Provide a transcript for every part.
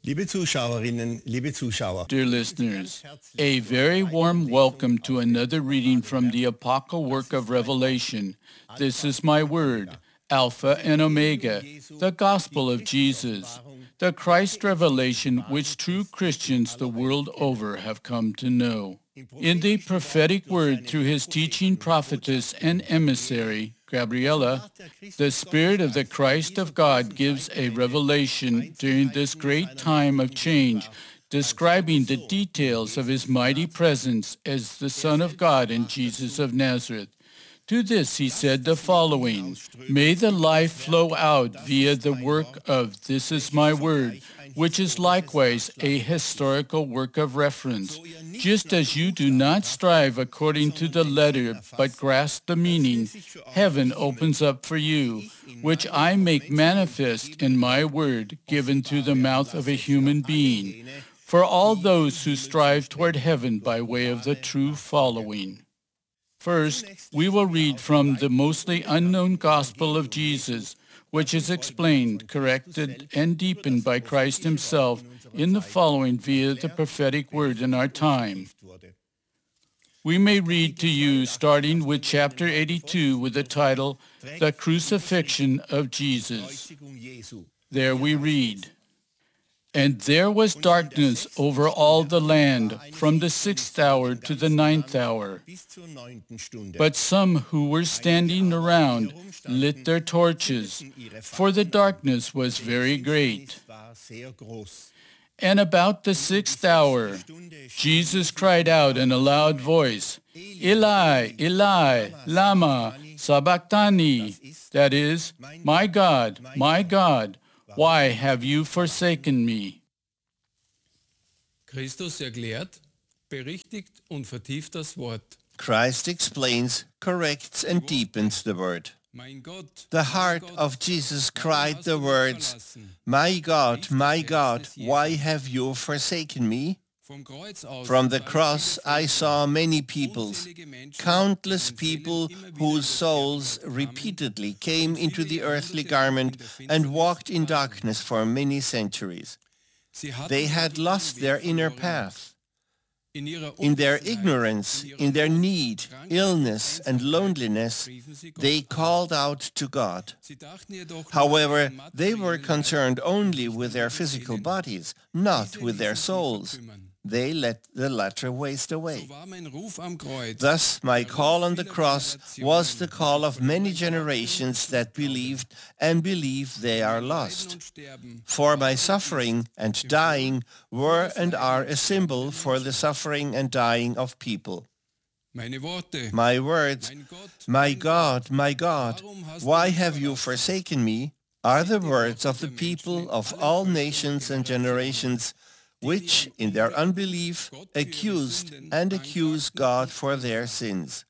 Liebe Zuschauerinnen, liebe Zuschauer, Dear listeners, a very warm welcome to another reading from the Apocalyptic work of Revelation. This is my word, Alpha and Omega, the Gospel of Jesus, the Christ revelation which true Christians the world over have come to know. In the prophetic word through his teaching prophetess and emissary, Gabriella, the Spirit of the Christ of God gives a revelation during this great time of change, describing the details of his mighty presence as the Son of God and Jesus of Nazareth. To this he said the following, "May the life flow out via the work of This Is My Word, which is likewise a historical work of reference. Just as you do not strive according to the letter, but grasp the meaning, heaven opens up for you, which I make manifest in my word given through the mouth of a human being, for all those who strive toward heaven by way of the true following." First, we will read from the mostly unknown Gospel of Jesus, which is explained, corrected, and deepened by Christ himself in the following via the prophetic word in our time. We may read to you starting with chapter 82 with the title, The Crucifixion of Jesus. There we read, "And there was darkness over all the land from the 6th hour to the 9th hour. But some who were standing around lit their torches, for the darkness was very great. And about the 6th hour, Jesus cried out in a loud voice, 'Eli, Eli, lama sabachthani,' that is, my God, why have you forsaken me?" Christus erklärt, berichtigt und vertieft das Wort. Christ explains, corrects, and deepens the word. Mein Gott, The heart of Jesus cried the words, my God, why have you forsaken me?" vom Kreuz aus From the cross I saw many peoples, countless people whose souls repeatedly came into the earthly garment and walked in darkness for many centuries. They had lost their inner path. In their ignorance, in their need, illness, and loneliness, they called out to God. However, they were concerned only with their physical bodies, not with their souls. They let the latter waste away. Thus, my call on the cross was the call of many generations that believed and believe they are lost. For my suffering and dying were and are a symbol for the suffering and dying of people. My words, my God, why have you forsaken me?" are the words of the people of all nations and generations, which, in their unbelief, accuse God for their sins.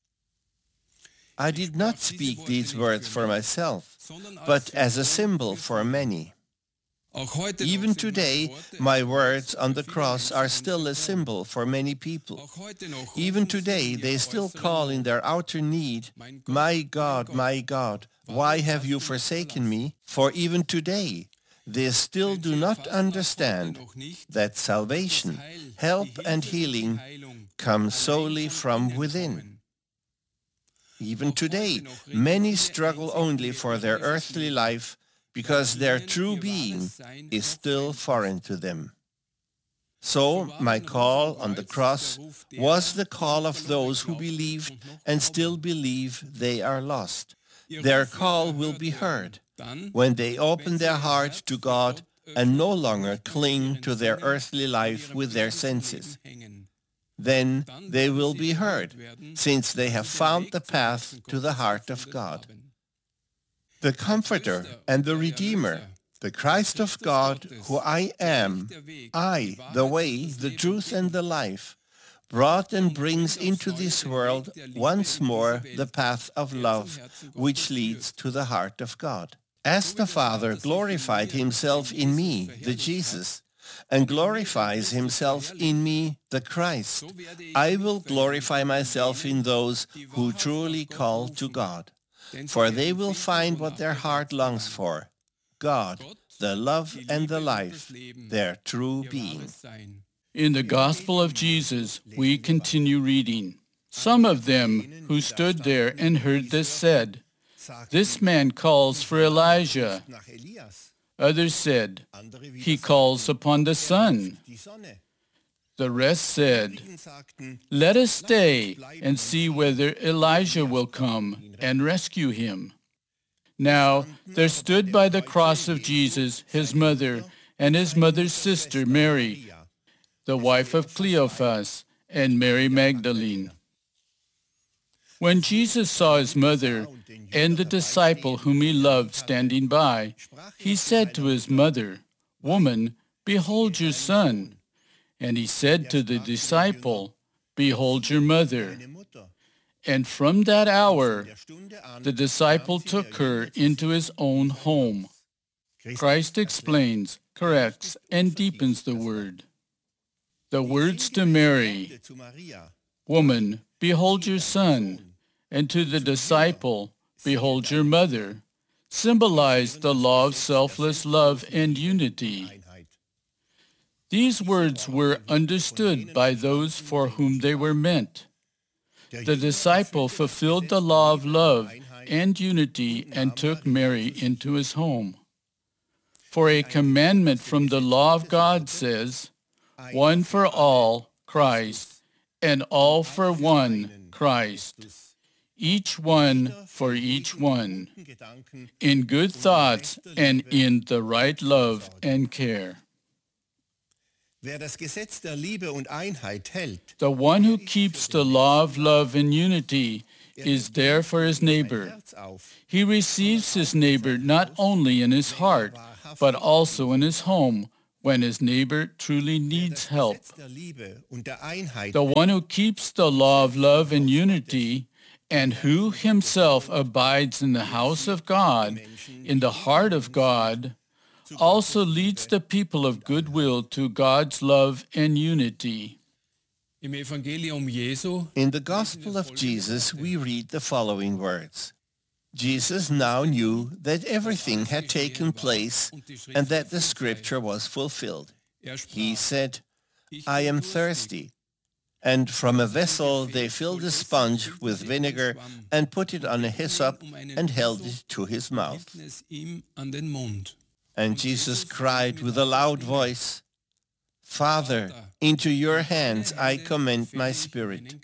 I did not speak these words for myself, but as a symbol for many. Even today, my words on the cross are still a symbol for many people. Even today, they still call in their outer need, my God, why have you forsaken me?" For even today, they still do not understand that salvation, help, and healing come solely from within. Even today, many struggle only for their earthly life because their true being is still foreign to them. So, my call on the cross was the call of those who believed and still believe they are lost. Their call will be heard when they open their heart to God and no longer cling to their earthly life with their senses. Then they will be heard, since they have found the path to the heart of God. The Comforter and the Redeemer, the Christ of God, who I am, I, the way, the truth, and the life, brought and brings into this world once more the path of love, which leads to the heart of God. As the Father glorified himself in me, the Jesus, and glorifies himself in me, the Christ, I will glorify myself in those who truly call to God, for they will find what their heart longs for, God, the love and the life, their true being. In the Gospel of Jesus, we continue reading. Some of them who stood there and heard this said, "This man calls for Elijah." Others said, "He calls upon the sun." The rest said, "Let us stay and see whether Elijah will come and rescue him." Now there stood by the cross of Jesus his mother and his mother's sister Mary, the wife of Cleophas, and Mary Magdalene. When Jesus saw his mother and the disciple whom he loved standing by, he said to his mother, "Woman, behold your son." And he said to the disciple, "Behold your mother." And from that hour, the disciple took her into his own home. Christ explains, corrects, and deepens the word. The words to Mary, "Woman, behold your son," and to the disciple, "Behold your mother," symbolize the law of selfless love and unity. These words were understood by those for whom they were meant. The disciple fulfilled the law of love and unity and took Mary into his home. For a commandment from the law of God says, "One for all, Christ, and all for one, Christ, each one for each one, in good thoughts and in the right love and care." The one who keeps the law of love and unity is there for his neighbor. He receives his neighbor not only in his heart, but also in his home when his neighbor truly needs help. The one who keeps the law of love and unity and who himself abides in the house of God, in the heart of God, also leads the people of goodwill to God's love and unity. Im Evangelium Jesu, In the Gospel of Jesus, we read the following words. Jesus now knew that everything had taken place and that the scripture was fulfilled. He said, "I am thirsty." And from a vessel they filled a sponge with vinegar and put it on a hyssop and held it to his mouth. And Jesus cried with a loud voice, "Father, into your hands I commend my spirit."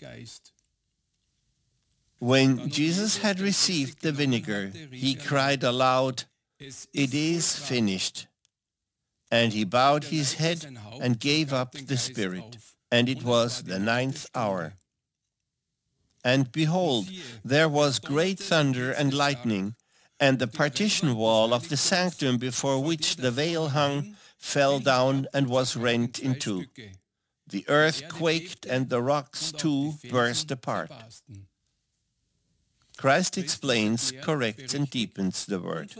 When Jesus had received the vinegar, he cried aloud, "It is finished." And he bowed his head and gave up the spirit. And it was the 9th hour. And behold, there was great thunder and lightning, and the partition wall of the sanctum before which the veil hung fell down and was rent in two. The earth quaked and the rocks too burst apart. Christ explains, corrects, and deepens the word.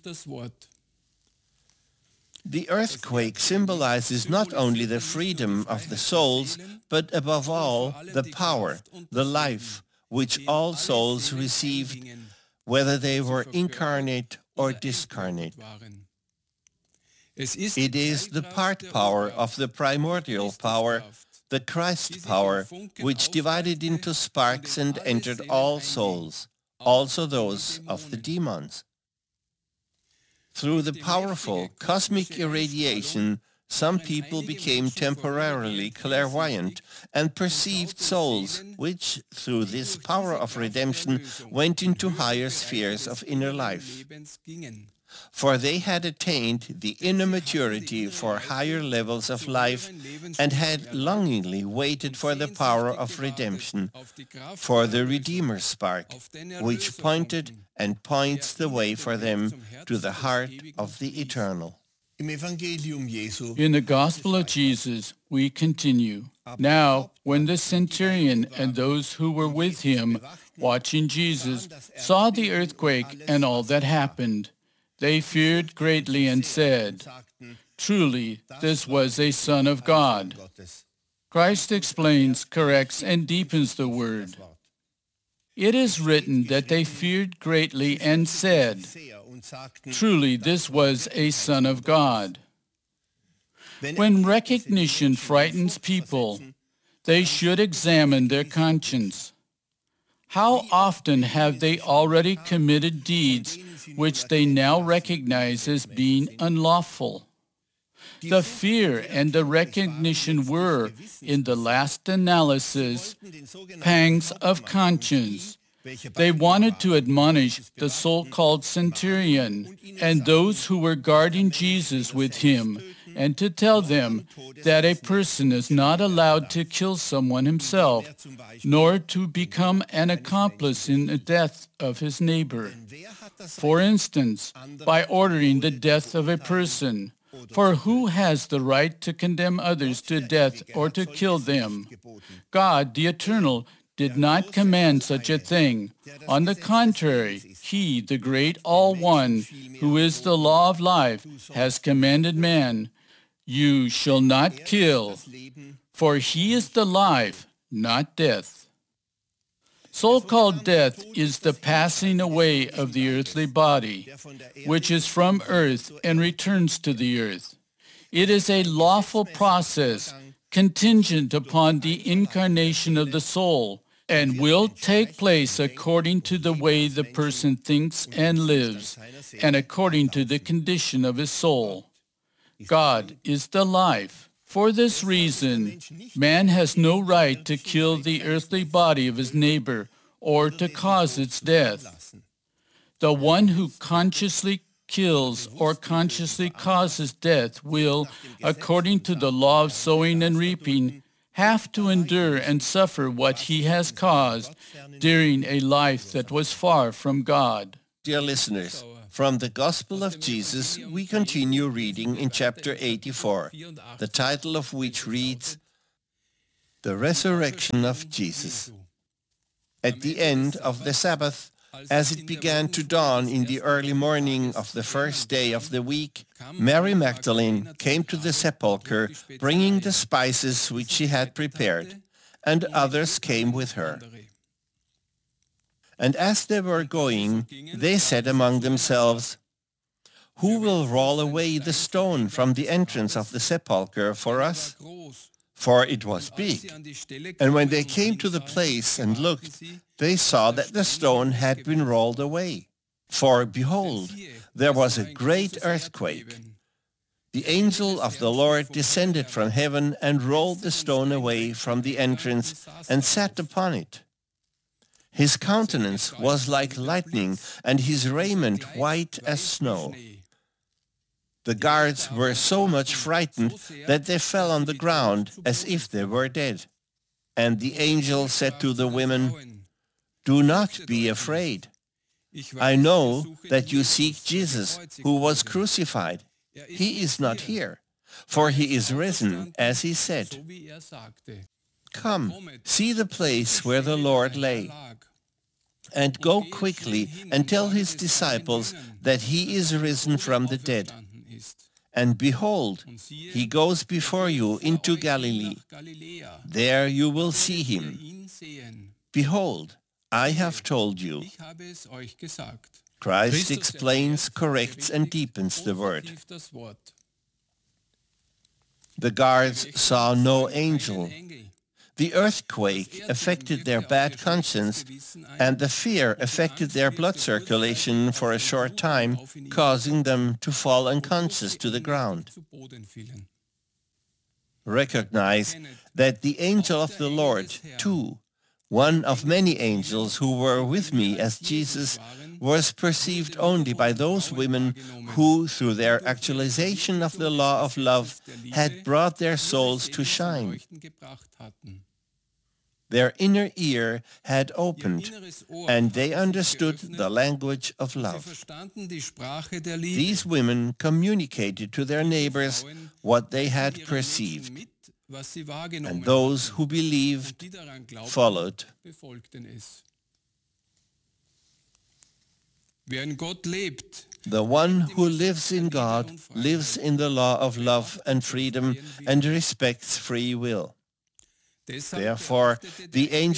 The earthquake symbolizes not only the freedom of the souls, but above all, the power, the life, which all souls received, whether they were incarnate or discarnate. It is the part power of the primordial power, the Christ power, which divided into sparks and entered all souls, also those of the demons. Through the powerful cosmic irradiation, some people became temporarily clairvoyant and perceived souls, which, through this power of redemption, went into higher spheres of inner life. For they had attained the inner maturity for higher levels of life and had longingly waited for the power of redemption, for the Redeemer spark, which pointed and points the way for them to the heart of the eternal. In the Gospel of Jesus, we continue. Now, when the centurion and those who were with him, watching Jesus, saw the earthquake and all that happened, they feared greatly and said, "Truly, this was a Son of God." Christ explains, corrects, and deepens the word. It is written that they feared greatly and said. Truly, this was a Son of God. When recognition frightens people, they should examine their conscience. How often have they already committed deeds which they now recognize as being unlawful? The fear and the recognition were, in the last analysis, pangs of conscience. They wanted to admonish the so-called centurion and those who were guarding Jesus with him, and to tell them that a person is not allowed to kill someone himself, nor to become an accomplice in the death of his neighbor. For instance, by ordering the death of a person. For who has the right to condemn others to death or to kill them? God, the Eternal, did not command such a thing. On the contrary, He, the great All-One, who is the law of life, has commanded man, "You shall not kill," for He is the life, not death. So-called death is the passing away of the earthly body, which is from earth and returns to the earth. It is a lawful process contingent upon the incarnation of the soul, and will take place according to the way the person thinks and lives, and according to the condition of his soul. God is the life. For this reason, man has no right to kill the earthly body of his neighbor or to cause its death. The one who consciously kills or consciously causes death will, according to the law of sowing and reaping, have to endure and suffer what he has caused during a life that was far from God. Dear listeners, from the Gospel of Jesus, we continue reading in chapter 84, the title of which reads, The Resurrection of Jesus. At the end of the Sabbath, as it began to dawn in the early morning of the first day of the week, Mary Magdalene came to the sepulchre, bringing the spices which she had prepared, and others came with her. And as they were going, they said among themselves, "Who will roll away the stone from the entrance of the sepulchre for us?" For it was big. And when they came to the place and looked, they saw that the stone had been rolled away. For behold, there was a great earthquake. The angel of the Lord descended from heaven and rolled the stone away from the entrance and sat upon it. His countenance was like lightning, and his raiment white as snow. The guards were so much frightened that they fell on the ground as if they were dead. And the angel said to the women, "Do not be afraid. I know that you seek Jesus, who was crucified. He is not here, for he is risen, as he said. Come, see the place where the Lord lay, and go quickly and tell his disciples that he is risen from the dead. And behold, he goes before you into Galilee. There you will see him. Behold, I have told you." Christ explains, corrects, and deepens the word. The guards saw no angel. The earthquake affected their bad conscience, and the fear affected their blood circulation for a short time, causing them to fall unconscious to the ground. Recognize that the angel of the Lord, too, one of many angels who were with me as Jesus, was perceived only by those women who, through their actualization of the law of love, had brought their souls to shine. Their inner ear had opened, and they understood the language of love. These women communicated to their neighbors what they had perceived, and those who believed followed. The one who lives in God lives in the law of love and freedom and respects free will. Therefore, the angel respected the free will of the people and spoke as follows. "The angel of the Lord, to one of many angels who were with me as Jesus, was perceived only by those women who, through their actualization of the law of love, had brought their souls to shine. Their inner ear had opened, and they understood the language of love. These women communicated to their neighbors what they had perceived, and those who believed followed.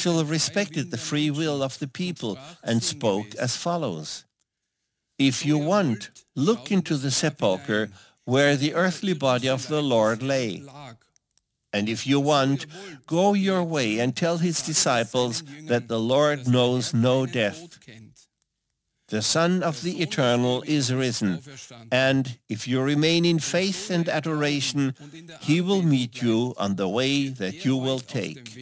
If you want, look into the sepulchre where the earthly body of the Lord lay. And if you want, go your way and tell his disciples that the Lord knows no death. The Son of the Eternal is risen, and if you remain in faith and adoration, he will meet you on the way that you will take.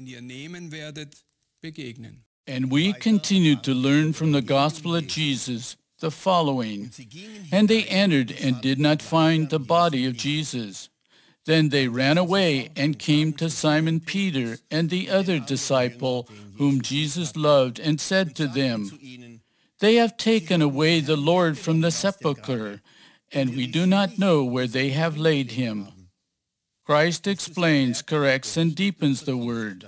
And we continue to learn from the Gospel of Jesus the following. And they entered and did not find the body of Jesus. Then they ran away and came to Simon Peter and the other disciple whom Jesus loved, and said to them, "They have taken away the Lord from the sepulchre, and we do not know where they have laid him." Christ explains, corrects, and deepens the word.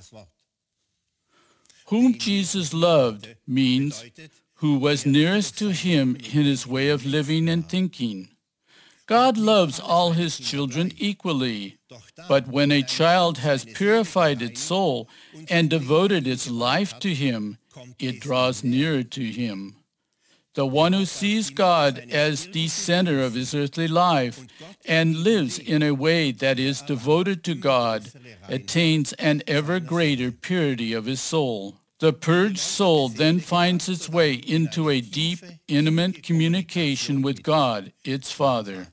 Whom Jesus loved means who was nearest to him in his way of living and thinking. God loves all his children equally, but when a child has purified its soul and devoted its life to him, it draws nearer to him. The one who sees God as the center of his earthly life and lives in a way that is devoted to God attains an ever greater purity of his soul. The purged soul then finds its way into a deep, intimate communication with God, its Father.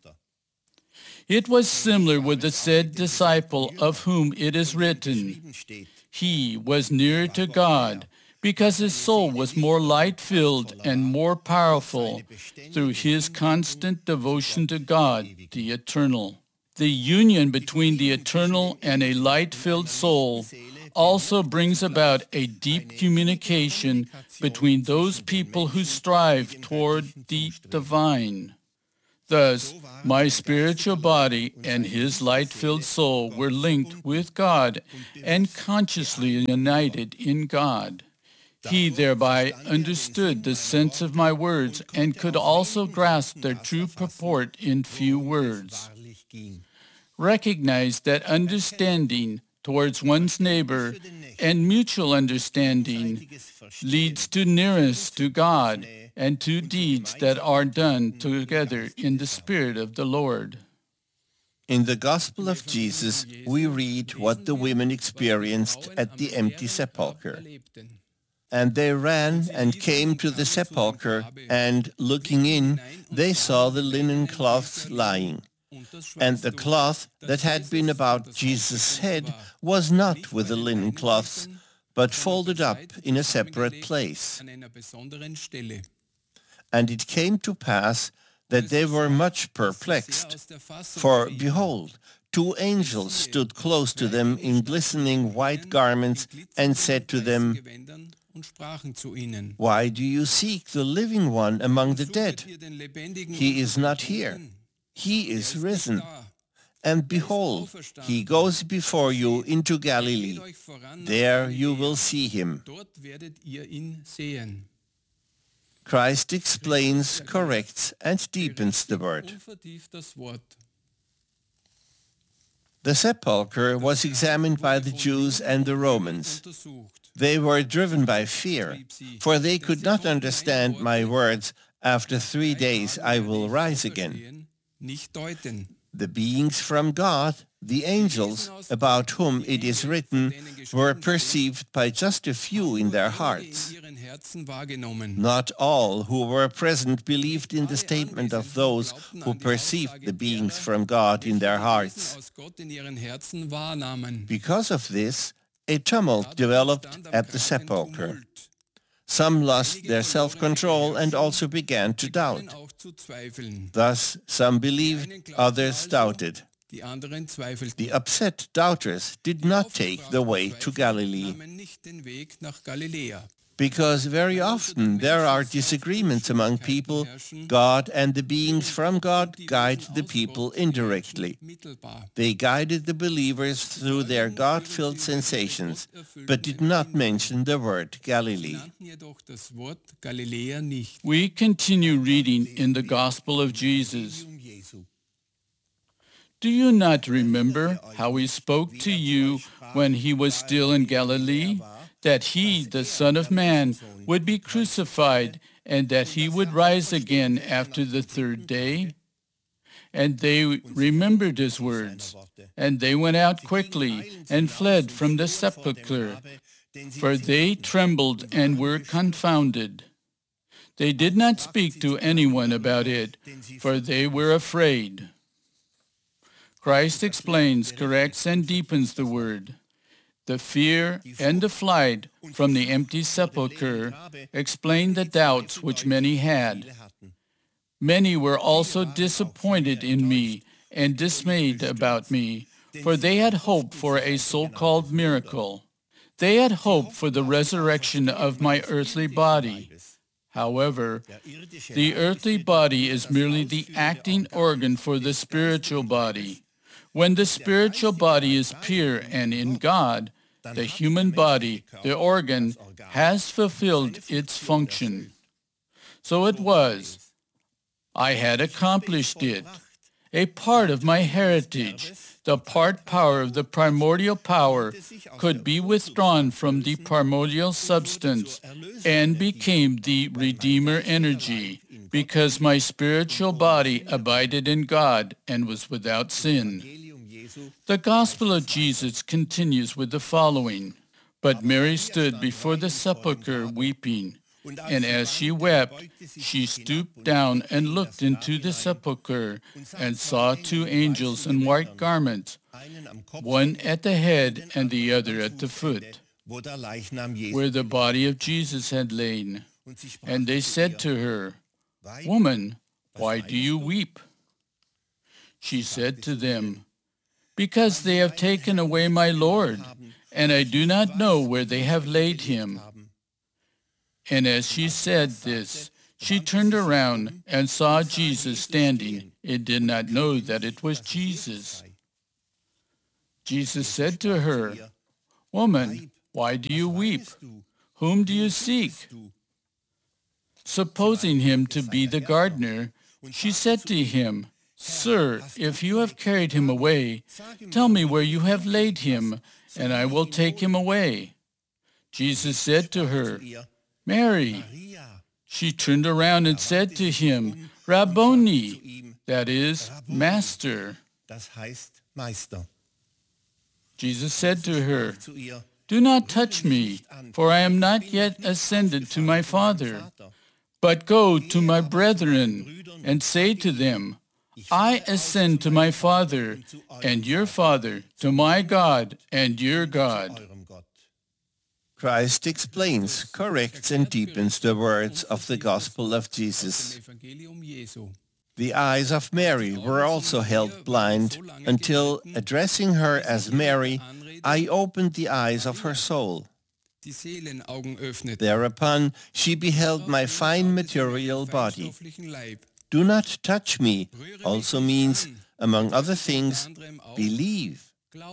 It was similar with the said disciple of whom it is written, "He was nearer to God, because his soul was more light-filled and more powerful through his constant devotion to God, the Eternal." The union between the Eternal and a light-filled soul also brings about a deep communication between those people who strive toward the divine. Thus, my spiritual body and his light-filled soul were linked with God and consciously united in God. He thereby understood the sense of my words and could also grasp their true purport in few words. Recognize that understanding towards one's neighbor and mutual understanding leads to nearness to God and to deeds that are done together in the Spirit of the Lord. In the Gospel of Jesus, we read what the women experienced at the empty sepulchre. And they ran and came to the sepulchre, and looking in, they saw the linen cloths lying. And the cloth that had been about Jesus' head was not with the linen cloths, but folded up in a separate place. And it came to pass that they were much perplexed. For behold, two angels stood close to them in glistening white garments, and said to them, "Why do you seek the living one among the dead? He is not here. He is risen. And behold, he goes before you into Galilee. There you will see him." Christ explains, corrects, and deepens the word. The sepulchre was examined by the Jews and the Romans. They were driven by fear, for they could not understand my words, "After 3 days I will rise again." The beings from God, the angels, about whom it is written, were perceived by just a few in their hearts. Not all who were present believed in the statement of those who perceived the beings from God in their hearts. Because of this, a tumult developed at the sepulchre. Some lost their self-control and also began to doubt. Thus, some believed, others doubted. The upset doubters did not take the way to Galilee, because very often there are disagreements among people. God and the beings from God guide the people indirectly. They guided the believers through their God-filled sensations, but did not mention the word Galilee. We continue reading in the Gospel of Jesus. Do you not remember how he spoke to you when he was still in Galilee, that he, the Son of Man, would be crucified and that he would rise again after the third day? And they remembered his words, and they went out quickly and fled from the sepulchre, for they trembled and were confounded. They did not speak to anyone about it, for they were afraid. Christ explains, corrects, and deepens the word. The fear and the flight from the empty sepulchre explain the doubts which many had. Many were also disappointed in me and dismayed about me, for they had hoped for a so-called miracle. They had hoped for the resurrection of my earthly body. However, the earthly body is merely the acting organ for the spiritual body. When the spiritual body is pure and in God, the human body, the organ, has fulfilled its function. So it was. I had accomplished it. A part of my heritage, the part power of the primordial power, could be withdrawn from the primordial substance and became the Redeemer energy, because my spiritual body abided in God and was without sin. The Gospel of Jesus continues with the following. But Mary stood before the sepulchre weeping. And as she wept, she stooped down and looked into the sepulchre and saw two angels in white garments, one at the head and the other at the foot, where the body of Jesus had lain. And they said to her, Woman, why do you weep? She said to them, Because they have taken away my Lord, and I do not know where they have laid him. And as she said this, she turned around and saw Jesus standing and did not know that it was Jesus. Jesus said to her, Woman, why do you weep? Whom do you seek? Supposing him to be the gardener, she said to him, Sir, if you have carried him away, tell me where you have laid him, and I will take him away. Jesus said to her, Mary. She turned around and said to him, Rabboni, that is, Master. Jesus said to her, Do not touch me, for I am not yet ascended to my Father, but go to my brethren and say to them, I ascend to my Father and your Father, to my God and your God. Christ explains, corrects, and deepens the words of the Gospel of Jesus. The eyes of Mary were also held blind until, addressing her as Mary, I opened the eyes of her soul. Thereupon she beheld my fine material body. Do not touch me also means, among other things, believe.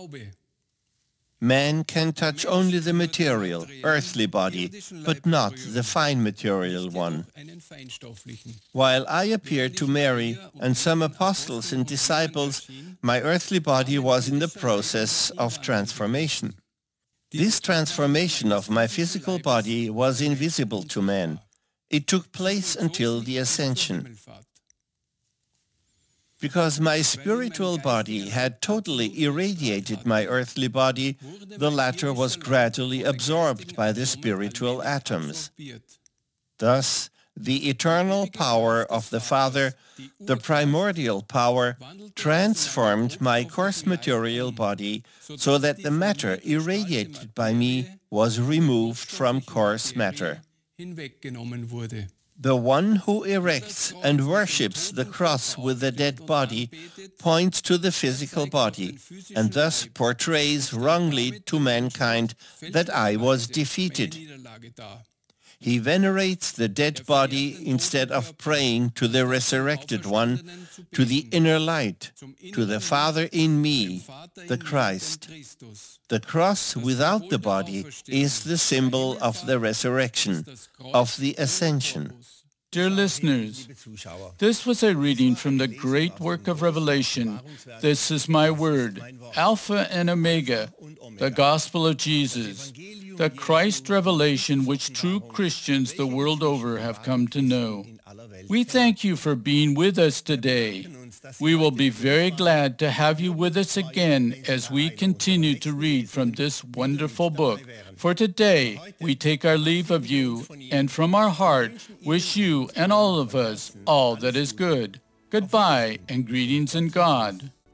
Man can touch only the material, earthly body, but not the fine material one. While I appeared to Mary and some apostles and disciples, my earthly body was in the process of transformation. This transformation of my physical body was invisible to man. It took place until the ascension. Because my spiritual body had totally irradiated my earthly body, the latter was gradually absorbed by the spiritual atoms. Thus, the eternal power of the Father, the primordial power, transformed my coarse material body so that the matter irradiated by me was removed from coarse matter. The one who erects and worships the cross with the dead body points to the physical body and thus portrays wrongly to mankind that I was defeated. He venerates the dead body instead of praying to the resurrected one, to the inner light, to the Father in me, the Christ. The cross without the body is the symbol of the resurrection, of the ascension. Dear listeners, this was a reading from the great work of Revelation. This is my word, Alpha and Omega, the Gospel of Jesus. the Christ revelation which true Christians the world over have come to know. We thank you for being with us today. We will be very glad to have you with us again as we continue to read from this wonderful book. For today, we take our leave of you and from our heart wish you and all of us all that is good. Goodbye and greetings in God.